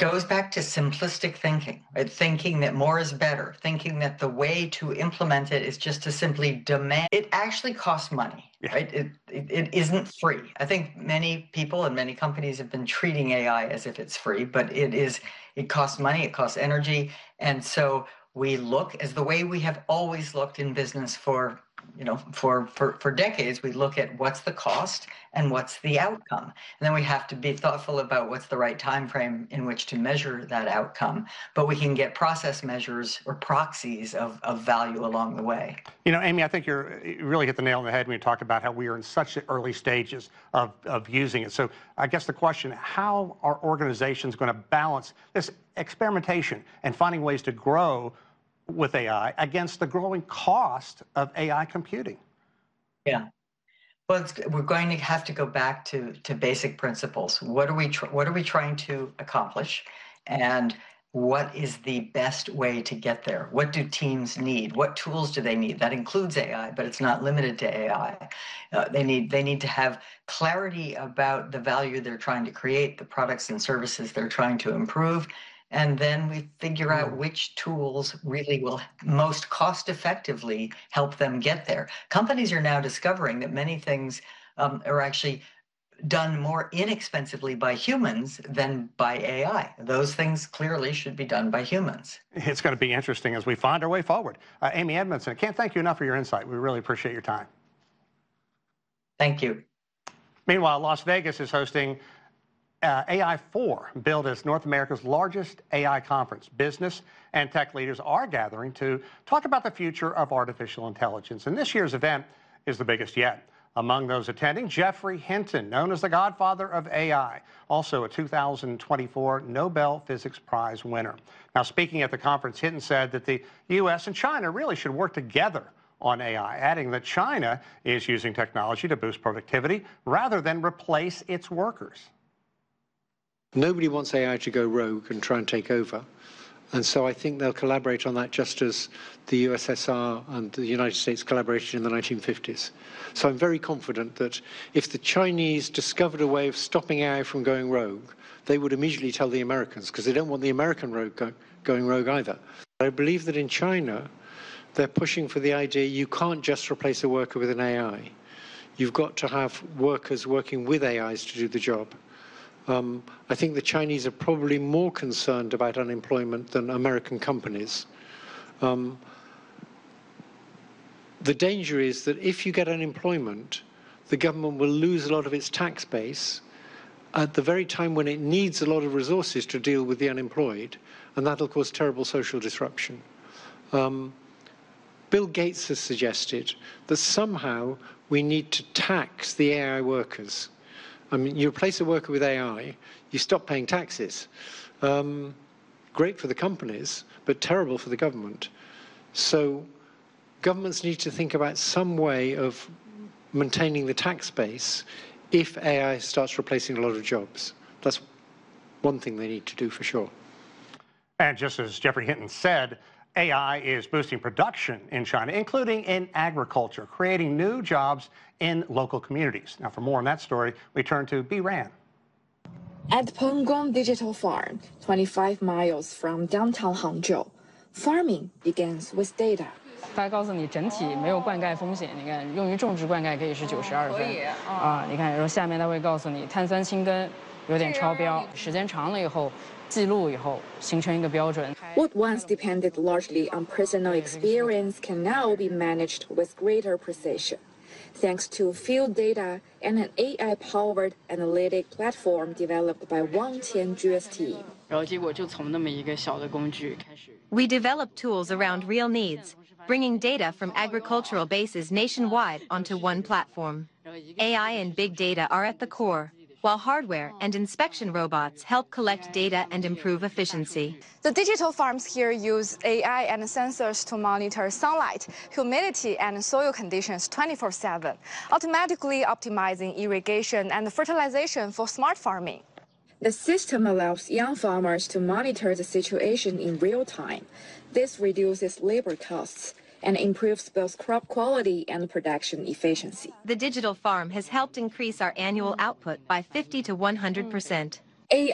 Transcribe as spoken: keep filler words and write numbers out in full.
goes back to simplistic thinking, right? Thinking that more is better, thinking that the way to implement it is just to simply demand. It actually costs money, yeah. right? It, it, it isn't free. I think many people and many companies have been treating A I as if it's free, but it is, it costs money, it costs energy. And so we look as the way we have always looked in business for you know, for, for, for decades, we look at what's the cost and what's the outcome. And then we have to be thoughtful about what's the right time frame in which to measure that outcome. But we can get process measures or proxies of, of value along the way. You know, Amy, I think you're, you really hit the nail on the head when you talk about how we are in such early stages of, of using it. So I guess the question, how are organizations going to balance this experimentation and finding ways to grow with A I against the growing cost of A I computing? Yeah. Well, it's, we're going to have to go back to, to basic principles. What are we what are we trying to accomplish, and what is the best way to get there? What do teams need? What tools do they need? That includes A I, but it's not limited to A I. Uh, they need they need to have clarity about the value they're trying to create, the products and services they're trying to improve. And then we figure out which tools really will most cost effectively help them get there. Companies are now discovering that many things um, are actually done more inexpensively by humans than by A I. Those things clearly should be done by humans. It's going to be interesting as we find our way forward. Uh, Amy Edmondson, I can't thank you enough for your insight. We really appreciate your time. Thank you. Meanwhile, Las Vegas is hosting Uh, A I four, billed as North America's largest A I conference. Business and tech leaders are gathering to talk about the future of artificial intelligence. And this year's event is the biggest yet. Among those attending, Geoffrey Hinton, known as the godfather of A I, also a two thousand twenty-four Nobel Physics Prize winner. Now, speaking at the conference, Hinton said that the U S and China really should work together on A I, adding that China is using technology to boost productivity rather than replace its workers. Nobody wants A I to go rogue and try and take over. And so I think they'll collaborate on that just as the U S S R and the United States collaborated in the nineteen fifties. So I'm very confident that if the Chinese discovered a way of stopping A I from going rogue, they would immediately tell the Americans, because they don't want the American rogue go, going rogue either. I believe that in China, they're pushing for the idea you can't just replace a worker with an A I. You've got to have workers working with A Is to do the job. Um, I think the Chinese are probably more concerned about unemployment than American companies. Um, the danger is that if you get unemployment, the government will lose a lot of its tax base at the very time when it needs a lot of resources to deal with the unemployed, and that'll cause terrible social disruption. Um, Bill Gates has suggested that somehow we need to tax the A I workers. I mean, you replace a worker with A I, you stop paying taxes. Um, great for the companies, but terrible for the government. So governments need to think about some way of maintaining the tax base if A I starts replacing a lot of jobs. That's one thing they need to do for sure. And just as Geoffrey Hinton said, A I is boosting production in China, including in agriculture, creating new jobs in local communities. Now, for more on that story, we turn to B. Ran. At Pengguang Digital Farm, twenty-five miles from downtown Hangzhou, farming begins with data. 它告诉你整体没有灌溉风险，你看用于种植灌溉可以是九十二分啊。你看，然后下面它会告诉你碳酸氢根有点超标，时间长了以后。 记录以后形成一个标准。 What once depended largely on personal experience can now be managed with greater precision, thanks to field data and an A I-powered analytic platform developed by Wang Tianjue's team. 然后结果就从那么一个小的工具开始。 We develop tools around real needs, bringing data from agricultural bases nationwide onto one platform. A I and big data are at the core, while hardware and inspection robots help collect data and improve efficiency. The digital farms here use A I and sensors to monitor sunlight, humidity, and soil conditions twenty-four seven, automatically optimizing irrigation and fertilization for smart farming. The system allows young farmers to monitor the situation in real time. This reduces labor costs and improves both crop quality and production efficiency. The digital farm has helped increase our annual output by fifty to one hundred percent.